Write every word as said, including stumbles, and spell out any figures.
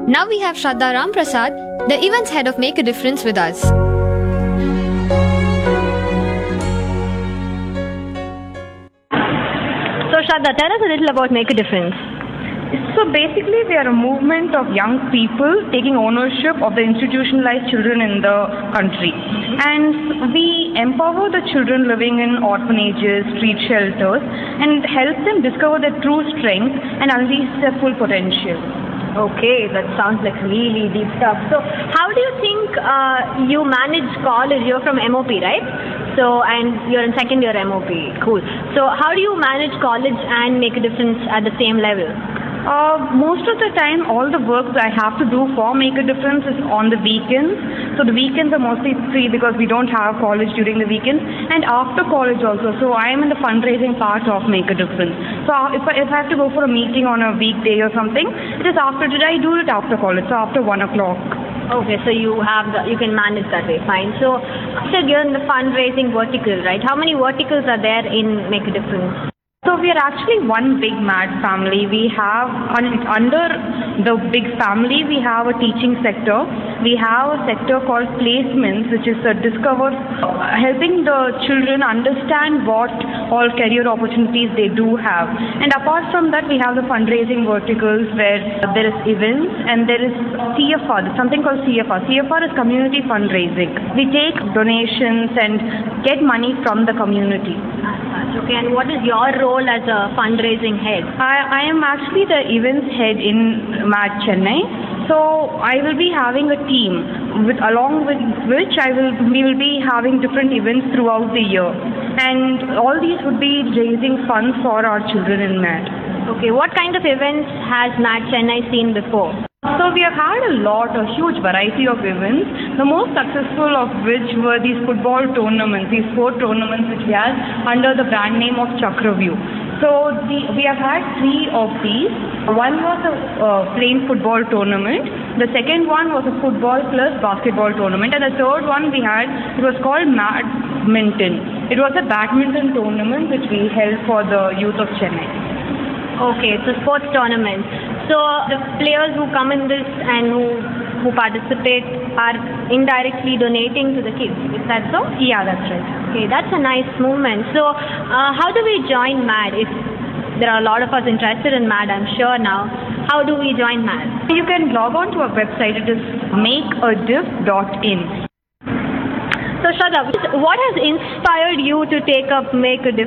Now we have Shraddha Ramprasad, the events head of Make a Difference, with us. So Shraddha, tell us a little about Make a Difference. So basically, we are a movement of young people taking ownership of the institutionalized children in the country. And we empower the children living in orphanages, street shelters, and help them discover their true strengths and unleash their full potential. Okay, that sounds like really deep stuff. So how do you think uh, you manage college? You're from M O P, right? So, and you're in second year M O P. Cool. So how do you manage college and Make a Difference at the same level? Uh, most of the time, all the work that I have to do for Make a Difference is on the weekends. So the weekends are mostly free because we don't have college during the weekends, and after college also. So I am in the fundraising part of Make a Difference. So if I, if I have to go for a meeting on a weekday or something, it is after. Did I do it after college? So after one o'clock. Okay, so you have the, you can manage that way, fine. So, so you're in the fundraising vertical, right? How many verticals are there in Make a Difference? So we are actually one big MAD family. We have, under the big family, we have a teaching sector. We have a sector called placements, which is a discover, helping the children understand what all career opportunities they do have. And apart from that, we have the fundraising verticals where there is events and there is C F R, something called C F R. C F R is community fundraising. We take donations and get money from the community. Okay, and what is your role as a fundraising head? I, I am actually the events head in MAD Chennai. So I will be having a team with along with which I will we will be having different events throughout the year, and all these would be raising funds for our children in MAD. Okay, what kind of events has MAD Chennai seen before? So we have had a lot, a huge variety of events, the most successful of which were these football tournaments, these sport tournaments which we had under the brand name of Chakraview. So the, we have had three of these. One was a uh, plain football tournament, the second one was a football plus basketball tournament, and the third one we had, it was called Madminton. It was a badminton tournament which we held for the youth of Chennai. Okay, it's a sports tournament. So the players who come in this and who who participate are indirectly donating to the kids. Is that so? Yeah, that's right. Okay, that's a nice movement. So uh, how do we join MAD? If there are a lot of us interested in MAD, I'm sure now. How do we join MAD? You can log on to our website. It is make a diff dot in. So Shraddha, what has inspired you to take up Make a Difference?